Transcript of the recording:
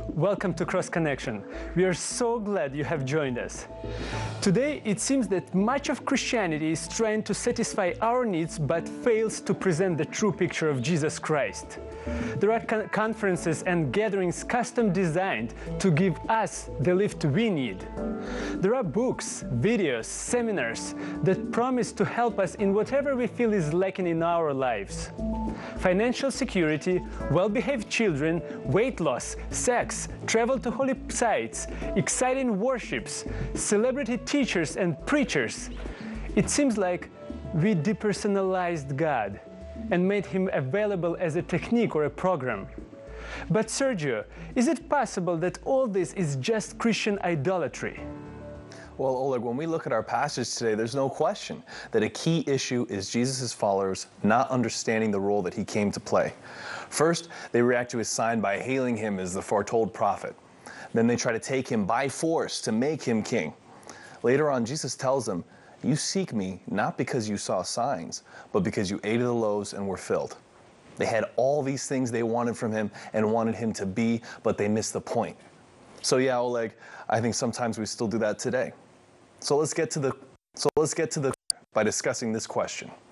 Welcome to Cross Connection. We are so glad you have joined us. Today, it seems that much of Christianity is trying to satisfy our needs but fails to present the true picture of Jesus Christ. There are conferences and gatherings custom designed to give us the lift we need. There are books, videos, seminars that promise to help us in whatever we feel is lacking in our lives. Financial security, well-behaved children, weight loss, sex, travel to holy sites, exciting worships, celebrity teachers and preachers. It seems like we depersonalized God and made him available as a technique or a program. But Sergio, is it possible that all this is just Christian idolatry? Well, Oleg, when we look at our passage today, there's no question that a key issue is Jesus' followers not understanding the role that he came to play. First, they react to his sign by hailing him as the foretold prophet. Then they try to take him by force to make him king. Later on, Jesus tells them, "You seek me not because you saw signs, but because you ate of the loaves and were filled." They had all these things they wanted from him and wanted him to be, but they missed the point. So yeah, Oleg, I think sometimes we still do that today. So let's get to the by discussing this question.